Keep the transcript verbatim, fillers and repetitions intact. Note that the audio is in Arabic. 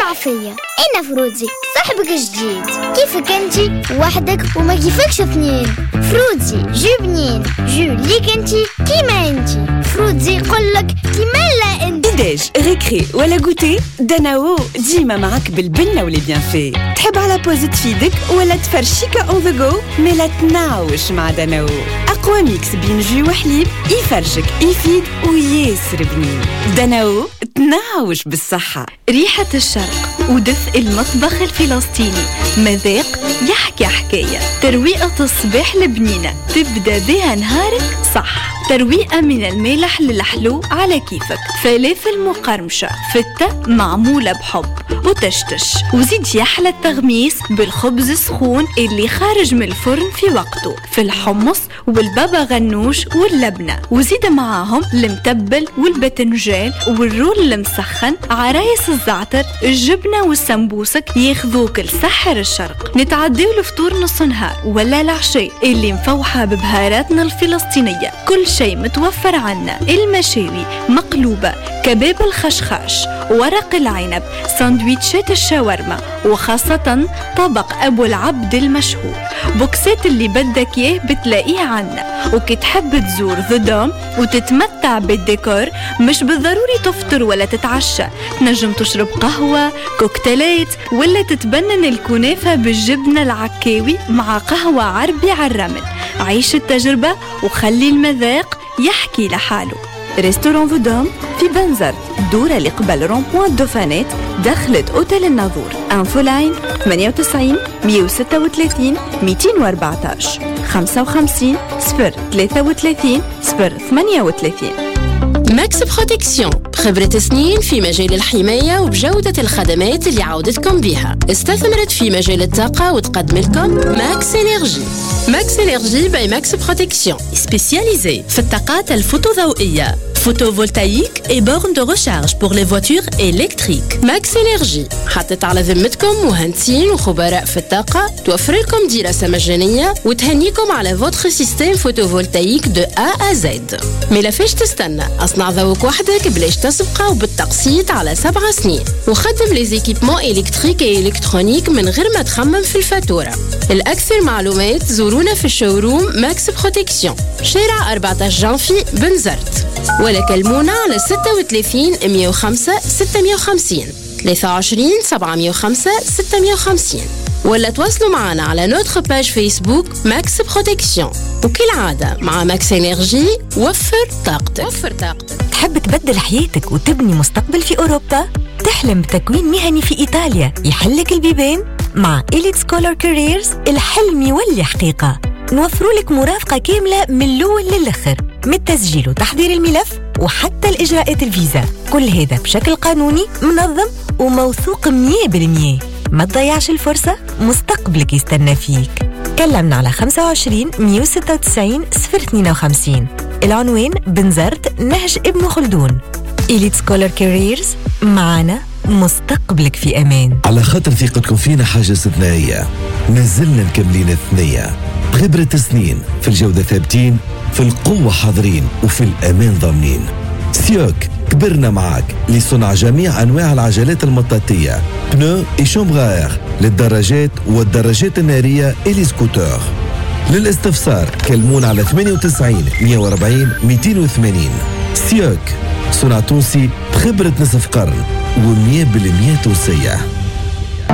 عفية، أنا فروزي صاحبك الجديد. كيفك انتي وحدك وما كيفكش اثنين؟ فروزي جو بنين، جو ليك انتي كيما انتي. فروزي يقولك كيما لا انت. ديج ريكري ولا غوتي، داناو ديما معاك بالبنة ولي بيان في. تحب على بوز تفيدك ولا تفرشيكا اون ذا جو؟ مي لا تناوش مع داناو. أقوى ميكس بين جو وحليب يفرشك يفيد وياسر بنين. داناو تناوش بالصحة. ريحة الشرق ودفء المطبخ الفلسطيني، مذاق يحكي حكاية. ترويقة الصباح البنينة تبدأ بها نهارك صح. ترويقة من المالح للحلو على كيفك. فلافل مقرمشة فتة معمولة بحب وتشتش، وزيد يحلى التغميس بالخبز السخون اللي خارج من الفرن في وقته، في الحمص والبابا غنوش واللبنة، وزيد معاهم المتبل والبتنجان والرول المسخن، عرايس الزعتر، الجبنة والسمبوسك ياخذوك لسحر الشرق. نتعديو الفطور نص نهار ولا العشاء اللي مفوحة ببهاراتنا الفلسطينية. كل شيء متوفر عنا، المشاوي مقلوبة، كباب الخشخاش، ورق العنب، ساندويتشات الشاورما، وخاصة طبق أبو العبد المشهور. بوكسات اللي بدك إياه بتلاقيه عنا. وكي تحب تزور ذا دوم وتتمتع بالديكور، مش بالضروري تفطر ولا تتعشى، تنجم تشرب قهوة، كوكتيلات، ولا تتبنن الكنافة بالجبنة العكاوي مع قهوة عربي على الرمل. عيش التجربة وخلي المذاق يحكي لحاله. ريستوران ذا دوم في بنزرت، دورة اللي قبل رون-بوان دوفانيت، دخلت أوتيل الناظور. انفو لاين ثمانية وتسعين مية وستة وثلاثين مئتين وأربعة عشر خمسة وخمسين صفر ثلاثة وثلاثين صفر ثمانية وثلاثين. ماكس بروتكسيون، خبرة سنين في مجال الحماية وبجودة الخدمات اللي عودتكم بيها. استثمرت في مجال الطاقة وتقدم لكم ماكس إنرجي. ماكس إنرجي باي ماكس بروتكسيون، سبيسياليزي في الطاقات الفوتوضوئية، photovoltaïque et bornes de recharge pour les voitures électriques. Max Energy حطت على ذمتكم مهندسين وخبراء في الطاقة، توفر لكم دراسة مجانية وتهنيكم على votre système photovoltaïque de A à Z. ملا فيش تستنى، أصنع ذوق وحدك بلاش تسبقه وبالتقسيط على سبع سنين، وخدم لي زيكيبمون إلكتريك et إلكترونيك من غير ما تخمم في الفاتورة. الأكثر معلومات زورونا في الشوروم ماكس بروتكسيون، شارع أربعة عشر جانفي بنزرت، ولا كلمونا على ستة وثلاثين مية وخمسة ستمية وخمسين ثلاثة وعشرين سبعمية وخمسة ستمية وخمسين، ولا تواصلوا معنا على نوتر باج فيسبوك ماكس بروتكسيون. وكالعادة مع ماكس إنرجي وفر طاقتك. وفر طاقتك. تحب تبدل حياتك وتبني مستقبل في أوروبا؟ تحلم بتكوين مهني في إيطاليا يحلك البيبان؟ مع إليت سكولر كاريرز الحلم يولي حقيقة. نوفروا لك مرافقة كاملة من الأول للآخر، من التسجيل وتحضير الملف وحتى الإجراءات الفيزا. كل هذا بشكل قانوني منظم وموثوق مية بالمية. ما تضيعش الفرصة، مستقبلك يستنى فيك. كلمنا على خمسة وعشرين مية وستة وتسعين صفر اثنين وخمسين. العنوان بنزرت نهج ابن خلدون. إليت سكولر كاريرز، معنا مستقبلك في أمان. على خاطر ثقتكم فينا حاجة استثنائية، نزلنا مكملين الثنية بخبرة سنين، في الجودة ثابتين، في القوة حاضرين، وفي الأمان ضامنين. سيوك كبرنا معاك لصنع جميع أنواع العجلات المطاطية، بنو إي شومبغار للدراجات والدراجات النارية إلي سكوتر. للاستفسار كلمونا على ثمانية وتسعين مية وأربعين مئتين وثمانين. سيوك صنع تونسي بخبرة نصف قرن ومية بالمية توسية.